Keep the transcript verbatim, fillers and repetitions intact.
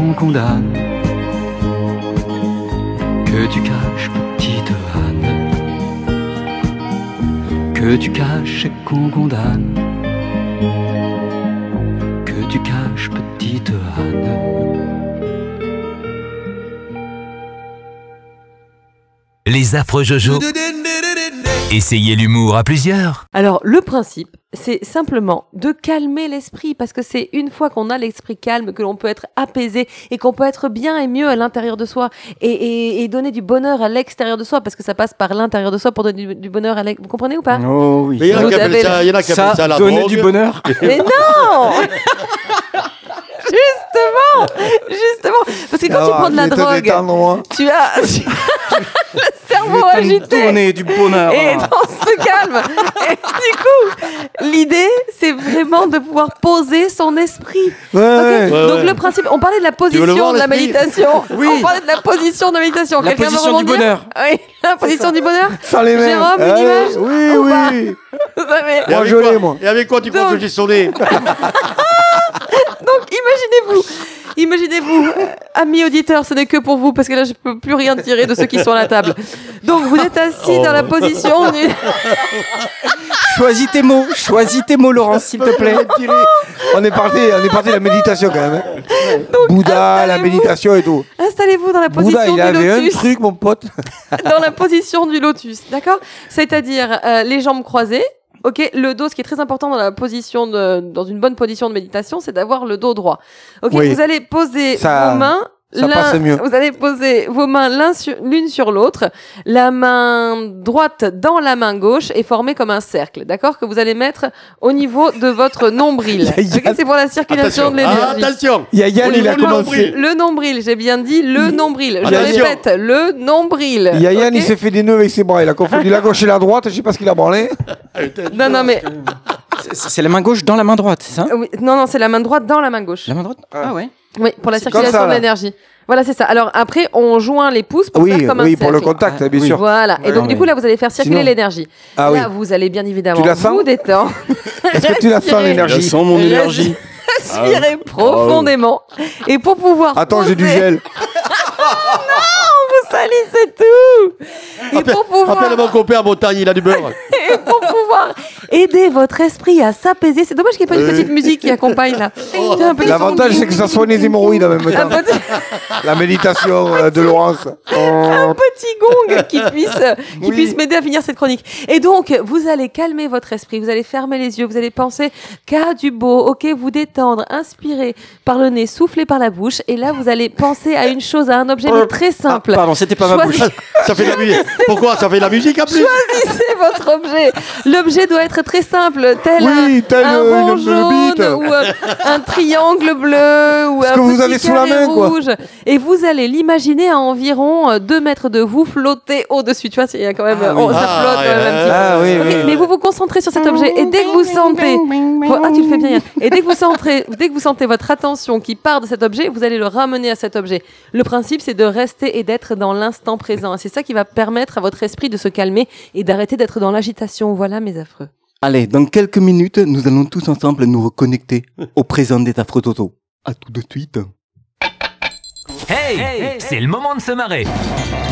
qu'on condamne, que tu caches, petite Anne, que tu caches et qu'on condamne, que tu caches, petite Anne. Les affreux Jojo. Essayez l'humour à plusieurs. Alors, le principe, c'est simplement de calmer l'esprit, parce que c'est une fois qu'on a l'esprit calme que l'on peut être apaisé et qu'on peut être bien et mieux à l'intérieur de soi et, et, et donner du bonheur à l'extérieur de soi, parce que ça passe par l'intérieur de soi pour donner du, du bonheur à l'extérieur. Vous comprenez ou pas? Oh oui. Mais il y en a qui appellent ça, il y en a qui appellent ça la donner drogue. du bonheur. Mais non. Justement, justement, parce que quand tu prends de la drogue, tu as le cerveau agité donner du bonheur. et on se calme. Et du coup, l'idée, c'est vraiment de pouvoir poser son esprit. Ouais, Okay. ouais, Donc ouais. le principe, on parlait de la veux le position voir, de la l'esprit? méditation. Oui. On parlait de la position de la méditation. La Quelqu'un veut position du rebondir? bonheur. Oui, la position du bonheur. Sans les mains. Jérôme, une Euh, image? Oui, Ou pas? oui. Vous savez. Et Moi, avec je quoi- l'ai, moi. Et avec quoi tu crois Donc- que j'ai sonné? Donc, imaginez-vous, imaginez-vous, euh, amis auditeurs, ce n'est que pour vous, parce que là, je peux plus rien tirer de ceux qui sont à la table. Donc, vous êtes assis Oh. dans la position du... Choisis tes mots. Choisis tes mots, Laurence, s'il te plaît. On est parti, on est parti de la méditation quand même. Hein. Bouddha, la installez-vous. méditation et tout. Installez-vous dans la position Bouddha, il du avait un lotus. truc, mon pote. Dans la position du lotus, d'accord? C'est-à-dire euh, les jambes croisées. Ok, le dos, ce qui est très important dans la position de, dans une bonne position de méditation, c'est d'avoir le dos droit. Ok, Oui. vous allez poser Ça- vos mains. ça l'un- passe mieux. Vous allez poser vos mains l'un sur- l'une sur l'autre, la main droite dans la main gauche et former comme un cercle, d'accord? Que vous allez mettre au niveau de votre nombril. Ok, c'est pour la circulation Attention, de l'énergie. attention. Il y a Yann, Au il niveau a du commencé. nombril. Le nombril, j'ai bien dit le nombril. Je Attention. répète, le nombril. Il y a Yann, ok il s'est fait des nœuds avec ses bras. Il a confondu la gauche et la droite. Je sais pas ce qu'il a branlé. Non, non, mais C'est c'est la main gauche dans la main droite, c'est ça? euh, oui, non, non, c'est la main droite dans la main gauche. La main droite? Ah ouais. Oui, pour la C'est comme circulation ça, de là. l'énergie. Voilà, c'est ça. Alors après, on joint les pouces pour Oui, faire comme un oui, cercle. pour le contact, bien Oui. sûr. Voilà. Et Ouais, donc non, du mais- coup là, vous allez faire circuler Sinon- l'énergie. Ah oui. Là, vous allez bien évidemment Tu la sens vous détendre. Est-ce que tu la sens, l'énergie? sens mon énergie. Respirez profondément. Et pour pouvoir Attends, j'ai du poser- gel. Vous salissez tout. Et pour pouvoir Appelle mon copain à Bretagne, il a du beurre. et pour pouvoir aider votre esprit à s'apaiser. C'est dommage qu'il n'y ait pas une Euh. petite musique qui accompagne là. Tiens, un petit L'avantage, son- c'est que ça soigne les hémorroïdes en même un temps. petit, La méditation euh, de Laurence. un Oh. petit gong qui puisse, euh, qui Oui. puisse m'aider à finir cette chronique. Et donc, vous allez calmer votre esprit, vous allez fermer les yeux, vous allez penser qu'à du beau, ok, vous détendre, inspirer par le nez, souffler par la bouche, et là, vous allez penser à une chose, à un objet mais très simple. Ah, pardon, c'était pas ma Choisis- bouche. Ça fait de la musique. Pourquoi? Ça fait de la musique en plus? Choisissez votre objet. L'objet doit être très simple, tel Oui, un, tel, un euh, rond une- une jaune bite. ou euh, un triangle bleu ou Ce un que vous petit avez sous la carré main, quoi. rouge. Et vous allez l'imaginer à environ deux mètres de vous flotter au-dessus. Tu vois, il y a quand même, Ah oui. oh, ça Ah, flotte quand même un petit peu. Ah oui, Ok, oui. mais vous vous concentrez sur cet objet et dès que vous sentez, ah tu le fais bien, Yann. Et dès que vous sentez, dès que vous sentez votre attention qui part de cet objet, vous allez le ramener à cet objet. Le principe, c'est de rester et d'être dans l'instant présent. C'est ça qui va permettre à votre esprit de se calmer et d'arrêter d'être dans l'agitation. Voilà mes affreux. Allez, dans quelques minutes, nous allons tous ensemble nous reconnecter au présent des affreux Toto. À tout de suite. Hey, c'est le moment de se marrer.